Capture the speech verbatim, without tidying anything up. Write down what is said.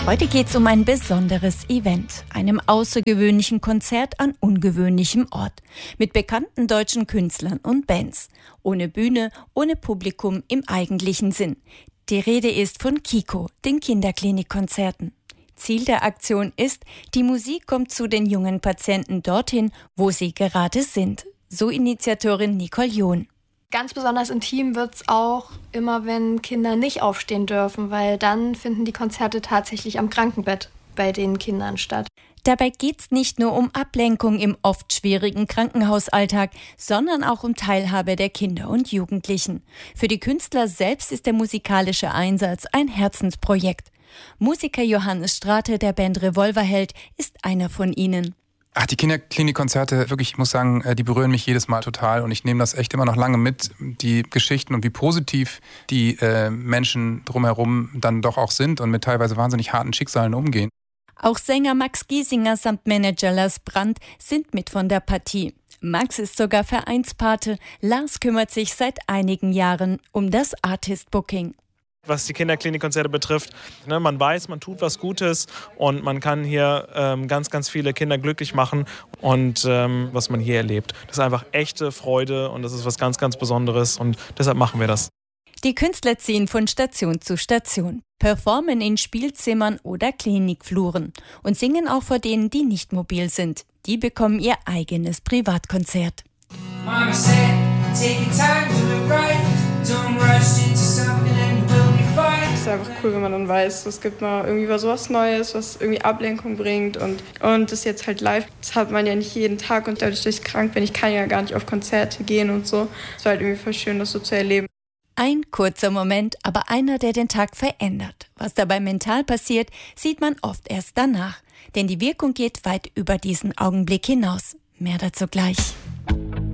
Heute geht es um ein besonderes Event, einem außergewöhnlichen Konzert an ungewöhnlichem Ort, mit bekannten deutschen Künstlern und Bands, ohne Bühne, ohne Publikum im eigentlichen Sinn. Die Rede ist von KIKO, den Kinderklinikkonzerten. Ziel der Aktion ist, die Musik kommt zu den jungen Patienten dorthin, wo sie gerade sind, so Initiatorin Nicole John. Ganz besonders intim wird es auch immer, wenn Kinder nicht aufstehen dürfen, weil dann finden die Konzerte tatsächlich am Krankenbett bei den Kindern statt. Dabei geht es nicht nur um Ablenkung im oft schwierigen Krankenhausalltag, sondern auch um Teilhabe der Kinder und Jugendlichen. Für die Künstler selbst ist der musikalische Einsatz ein Herzensprojekt. Musiker Johannes Strate der Band Revolverheld ist einer von ihnen. Ach, die Kinderklinikkonzerte, wirklich, ich muss sagen, die berühren mich jedes Mal total und ich nehme das echt immer noch lange mit, die Geschichten und wie positiv die äh, Menschen drumherum dann doch auch sind und mit teilweise wahnsinnig harten Schicksalen umgehen. Auch Sänger Max Giesinger samt Manager Lars Brandt sind mit von der Partie. Max ist sogar Vereinspate, Lars kümmert sich seit einigen Jahren um das Artist-Booking. Was die Kinderklinikkonzerte betrifft, ne, man weiß, man tut was Gutes und man kann hier ähm, ganz, ganz viele Kinder glücklich machen und ähm, was man hier erlebt. Das ist einfach echte Freude und das ist was ganz, ganz Besonderes und deshalb machen wir das. Die Künstler ziehen von Station zu Station, performen in Spielzimmern oder Klinikfluren und singen auch vor denen, die nicht mobil sind. Die bekommen ihr eigenes Privatkonzert. Mama said, take your time to look right, don't rush into something and we'll be fine. Es ist einfach cool, wenn man dann weiß, es gibt mal irgendwie was, was Neues, was irgendwie Ablenkung bringt und, und das jetzt halt live. Das hat man ja nicht jeden Tag und dadurch, dass ich krank bin, ich kann ja gar nicht auf Konzerte gehen und so. Es war halt irgendwie voll schön, das so zu erleben. Ein kurzer Moment, aber einer, der den Tag verändert. Was dabei mental passiert, sieht man oft erst danach. Denn die Wirkung geht weit über diesen Augenblick hinaus. Mehr dazu gleich.